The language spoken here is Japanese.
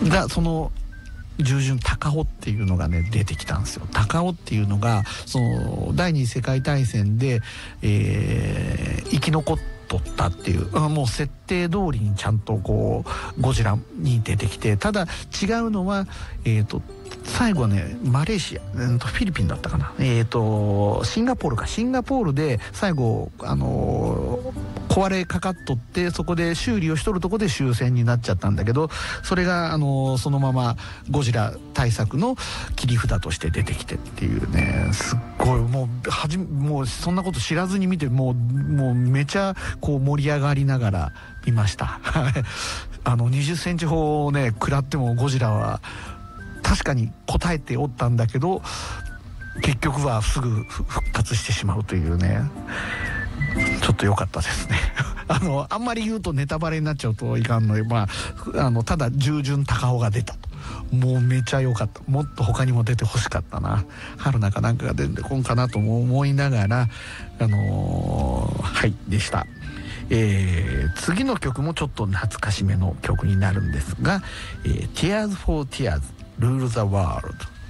がその従順高尾っていうのがね出てきたんですよ。高尾っていうのがその第二次世界大戦で、生き残ったっていうもう設定通りにちゃんとこうゴジラに出てきて、ただ違うのは最後はねマレーシア、フィリピンだったかな、シンガポールで最後壊れかかっとって、そこで修理をしとるとこで終戦になっちゃったんだけど、それがそのままゴジラ対策の切り札として出てきてっていうね、すっごいもうそんなこと知らずに見てもうめちゃこう盛り上がりながら見ました20センチ砲をね食らってもゴジラは確かに応えておったんだけど、結局はすぐ復活してしまうというね、ちょっと良かったですねあんまり言うとネタバレになっちゃうといかんので、ただ従順高尾が出たと、もうめちゃ良かった。もっと他にも出てほしかったな、春菜かなんかが出てこんかなと思いながらはいでした。次の曲もちょっと懐かしめの曲になるんですが、Tears for Tears Rule the World